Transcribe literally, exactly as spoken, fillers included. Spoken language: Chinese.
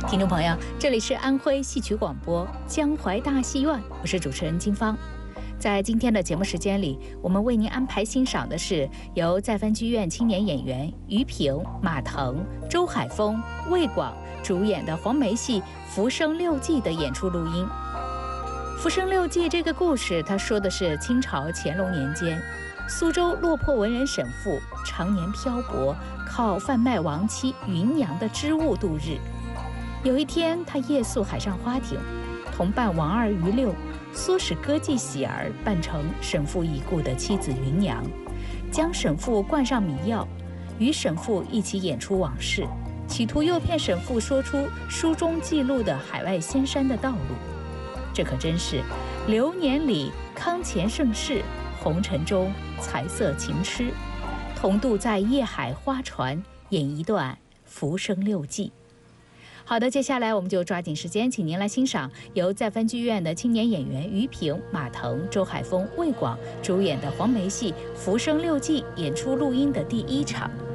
听众朋友，这里是安徽戏曲广播江淮大戏院，我是主持人金芳。在今天的节目时间里，我们为您安排欣赏的是由在藩剧院青年演员于平、马腾、周海峰、魏广主演的黄梅戏《浮生六记》的演出录音。《浮生六记》这个故事，它说的是清朝乾隆年间，苏州落魄文人沈复常年漂泊，靠贩卖亡妻芸娘的织物度日。有一天，他夜宿海上花亭，同伴王二、于六唆使歌妓喜儿扮成沈复已故的妻子芸娘，将沈复灌上迷药，与沈复一起演出往事，企图诱骗沈复说出书中记录的海外仙山的道路。这可真是流年里康乾盛世，红尘中财色情痴，同度在夜海花船，演一段浮生六记。好的，接下来我们就抓紧时间，请您来欣赏由在藩剧院的青年演员于平、马腾、周海峰、魏广主演的黄梅戏《浮生六记》演出录音的第一场。